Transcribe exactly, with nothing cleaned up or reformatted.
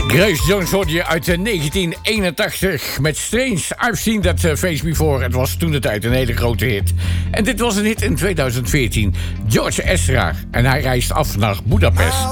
Grace Jones hoorde je uit negentien eenentachtig met Strange. I've Seen That Face Before. Het was toen de tijd een hele grote hit. En dit was een hit in tweeduizend veertien. George Ezra. En hij reist af naar Budapest.